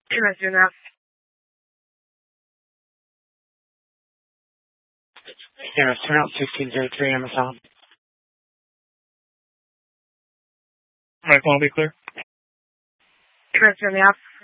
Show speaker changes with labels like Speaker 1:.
Speaker 1: Turn out. Turn out 1603 Amazon.
Speaker 2: Right, want to be clear?
Speaker 1: Turn out.